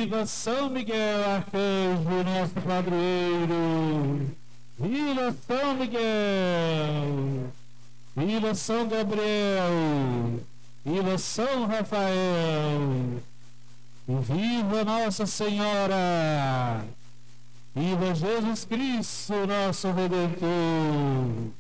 Viva São Miguel Arcanjo, nosso padroeiro! Viva São Miguel! Viva São Gabriel! Viva São Rafael! E viva Nossa Senhora! Viva Jesus Cristo, nosso Redentor!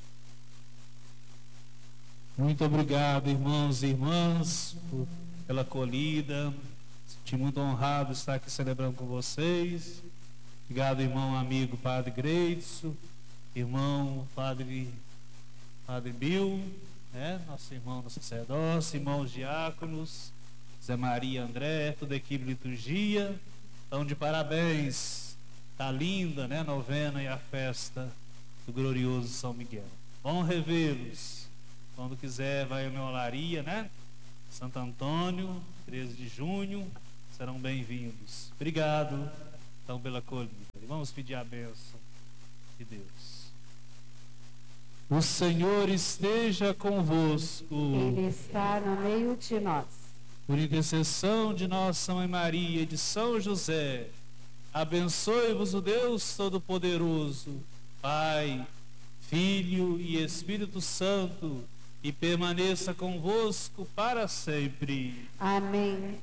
Muito obrigado, irmãos e irmãs, pela acolhida. Senti muito honrado estar aqui celebrando com vocês. Obrigado, irmão, amigo, Padre Greitso, irmão, Padre Bill, nosso irmão do sacerdócio, irmãos diáconos, Zé Maria, André, toda a equipe de liturgia. Estão de parabéns. Está linda, a novena e a festa do glorioso São Miguel. Bom revê-los. Quando quiser, vai à minha olaria, Santo Antônio, 13 de junho, serão bem-vindos. Obrigado, então, pela acolhida. Vamos pedir a bênção de Deus. O Senhor esteja convosco. Ele está no meio de nós. Por intercessão de nossa Mãe Maria e de São José, abençoe-vos o Deus Todo-Poderoso, Pai, Filho e Espírito Santo, e permaneça convosco para sempre. Amém.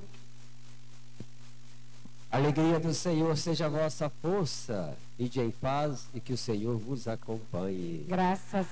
A alegria do Senhor seja a vossa força. Ide em paz e que o Senhor vos acompanhe. Graças